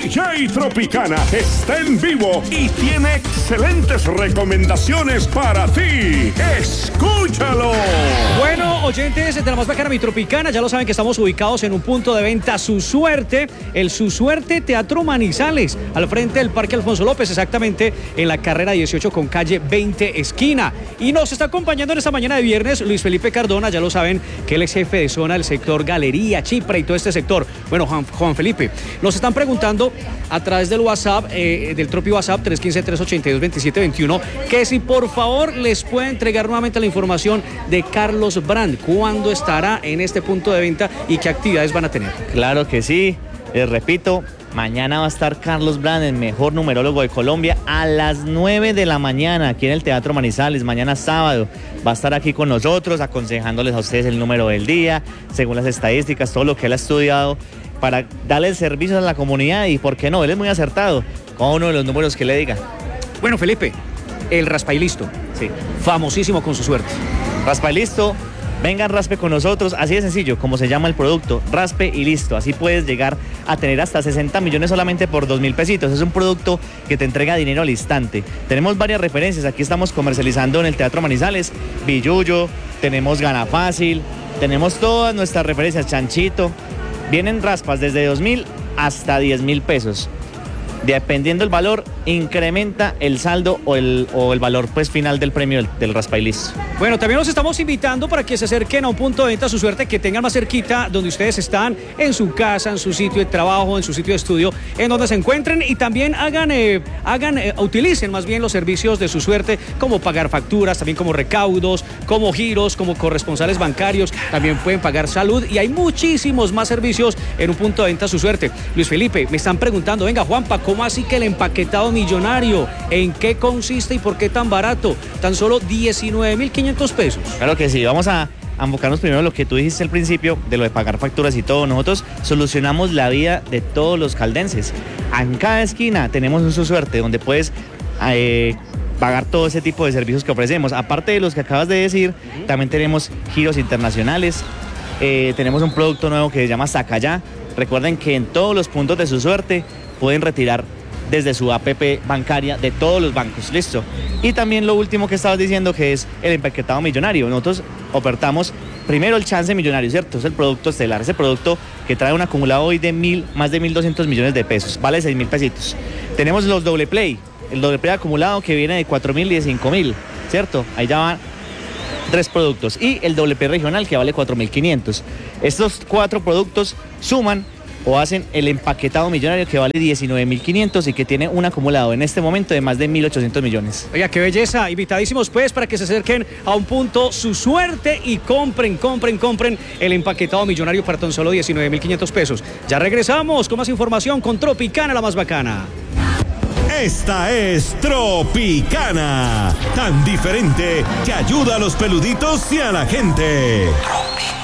DJ Tropicana está en vivo y tiene excelentes recomendaciones para ti. ¡Escúchalo! Bueno, oyentes de la más bacana Mi Tropicana, ya lo saben que estamos ubicados en un punto de venta Su Suerte, el Su Suerte Teatro Manizales, al frente del Parque Alfonso López, exactamente en la carrera 18 con calle 20 esquina. Y nos está acompañando en esta mañana de viernes Luis Felipe Cardona, ya lo saben que él es jefe de zona del sector Galería, Chipre y todo este sector. Bueno, Juan Felipe, nos están preguntando a través del WhatsApp, del propio WhatsApp 315-382-2721, que si por favor les puede entregar nuevamente la información de Carlos Brand, cuándo estará en este punto de venta y qué actividades van a tener. Claro que sí, les repito, mañana va a estar Carlos Brand, el mejor numerólogo de Colombia, a las 9 de la mañana aquí en el Teatro Manizales. Mañana sábado va a estar aquí con nosotros aconsejándoles a ustedes el número del día, según las estadísticas, todo lo que él ha estudiado, para darle servicios a la comunidad. Y por qué no, él es muy acertado con uno de los números que le diga. Bueno, Felipe, el raspa y listo, Sí, famosísimo con Su Suerte. raspa y listo. Vengan, raspe con nosotros, así de sencillo, como se llama el producto, raspe y listo. Así puedes llegar a tener hasta 60 millones solamente por 2.000 pesitos. Es un producto que te entrega dinero al instante. Tenemos varias referencias, aquí estamos comercializando en el Teatro Manizales, Billullo, tenemos Gana Fácil, tenemos todas nuestras referencias, Chanchito. Vienen raspas desde 2.000 hasta 10.000 pesos. Dependiendo del valor, incrementa el saldo o el valor pues final del premio del raspa y listo. Bueno, también los estamos invitando para que se acerquen a un punto de venta Su Suerte que tengan más cerquita donde ustedes están, en su casa, en su sitio de trabajo, en su sitio de estudio, en donde se encuentren, y también utilicen más bien los servicios de Su Suerte, como pagar facturas, también como recaudos, como giros, como corresponsales bancarios, también pueden pagar salud, y hay muchísimos más servicios en un punto de venta Su Suerte. Luis Felipe, me están preguntando, venga Juanpa, ¿cómo así que el empaquetado millonario? ¿En qué consiste y por qué tan barato? Tan solo 19.500 pesos. Claro que sí, vamos a enfocarnos primero en lo que tú dijiste al principio, de lo de pagar facturas y todo. Nosotros solucionamos la vida de todos los caldenses. En cada esquina tenemos un Su Suerte donde puedes pagar todo ese tipo de servicios que ofrecemos. Aparte de los que acabas de decir, también tenemos giros internacionales, tenemos un producto nuevo que se llama Sacayá. Recuerden que en todos los puntos de Su Suerte pueden retirar desde su APP bancaria de todos los bancos, listo. Y también lo último que estabas diciendo, que es el empaquetado millonario. Nosotros ofertamos primero el chance millonario, ¿cierto? Es el producto estelar, ese producto que trae un acumulado hoy de más de 1.200 millones de pesos, vale 6.000 pesitos. Tenemos los doble play, el doble play acumulado que viene de 4.000 y de 5.000, ¿cierto? Ahí ya van 3 productos. Y el doble play regional que vale 4.500. Estos 4 productos suman o hacen el empaquetado millonario que vale 19.500 y que tiene un acumulado en este momento de más de 1.800 millones. Oiga, qué belleza. Invitadísimos pues para que se acerquen a un punto Su Suerte y compren el empaquetado millonario para tan solo 19.500 pesos. Ya regresamos con más información con Tropicana, la más bacana. Esta es Tropicana, tan diferente que ayuda a los peluditos y a la gente.